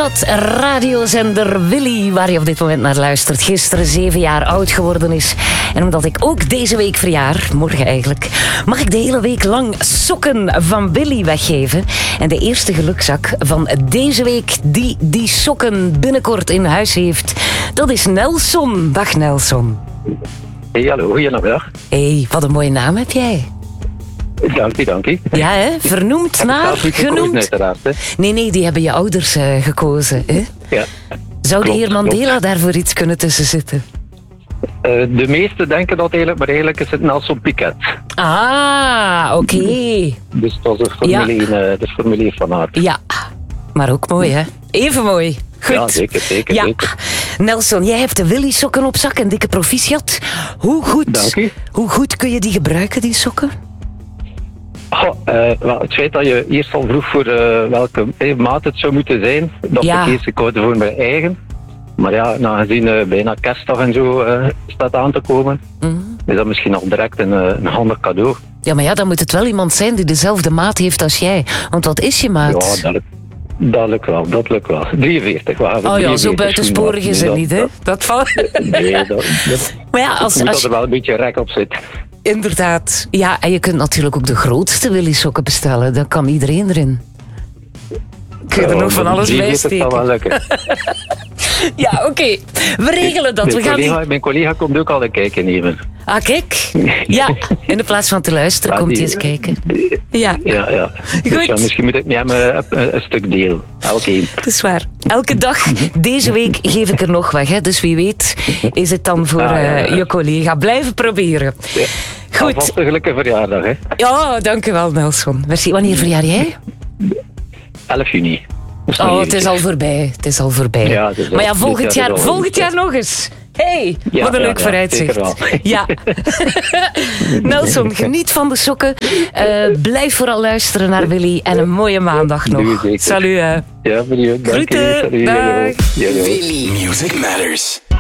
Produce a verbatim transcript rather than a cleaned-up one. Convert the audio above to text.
dat radiozender Willy, waar je op dit moment naar luistert, gisteren zeven jaar oud geworden is. En omdat ik ook deze week verjaar, morgen eigenlijk, mag ik de hele week lang sokken van Willy weggeven. En de eerste gelukzak van deze week die die sokken binnenkort in huis heeft, dat is Nelson. Dag Nelson. Hey, hallo, goedendag. Hey, wat een mooie naam heb jij. Dank je, dank je. Ja, hè? Vernoemd naar, genoemd. Uiteraard, hè? Nee, nee, die hebben je ouders uh, gekozen. Hè? Ja. Zou Klopt, de heer Mandela klopt. daarvoor iets kunnen tussen zitten? Uh, de meesten denken dat eigenlijk, maar eigenlijk is het Nelson Piquet. Ah, oké. Okay. Dus dat is de Formule, ja. één, uh, de Formule één van aard. Ja, maar ook mooi, hè? Even mooi. Goed. Ja, zeker, zeker, ja. zeker. Nelson, jij hebt de Willy sokken op zak en dikke proficiat. Hoe goed, Dank u. hoe goed kun je die gebruiken, die sokken? Oh, uh, wel, het feit dat je eerst al vroeg voor uh, welke eh, maat het zou moeten zijn, dat ja. verkies ik uit voor mijn eigen. Maar ja, nou, gezien uh, bijna kerstdag en zo uh, staat aan te komen, mm-hmm. is dat misschien al direct een, uh, een handig cadeau. Ja, maar ja, dan moet het wel iemand zijn die dezelfde maat heeft als jij. Want wat is je maat? Ja, dat, dat lukt wel, dat lukt wel. drieënveertig. We oh ja, zo buitensporig is het niet, hè? Dat valt... Nee, dat... dat maar ja, als, moet als dat er wel een beetje rek op zit. Inderdaad. Ja, en je kunt natuurlijk ook de grootste Willy sokken bestellen. Dan kan iedereen erin. Kun je er uh, nog van alles bij steken. Dat wel lukken. Ja, oké. Okay. We regelen dat. Mijn, we gaan collega, die... mijn collega komt ook al een kijkje nemen. Ah, kijk. Ja, in de plaats van te luisteren, ja, komt hij eens kijken. Ja, ja. ja. Dus ja, misschien moet ik met hem een, een, een stuk deel. Elke Dat is waar. Elke dag deze week geef ik er nog weg. Hè. Dus wie weet is het dan voor ah, ja, ja. Uh, je collega. Blijven proberen. Ja. Goed. Alvast een gelukkige verjaardag. Hè. Ja, dankjewel Nelson. Merci. Wanneer verjaar jij? elf juni. Oh, het is al voorbij. Het is al voorbij. Ja, het is al, maar ja, volgend jaar, jaar, volgend jaar nog eens. Hey, ja, wat een ja, leuk ja, vooruitzicht. Ja. Nelson, geniet van de sokken. Uh, blijf vooral luisteren naar Willy. En een mooie maandag nog. Salut. Hè. Ja, voor je. Groeten. Dag. Willy. Music Matters.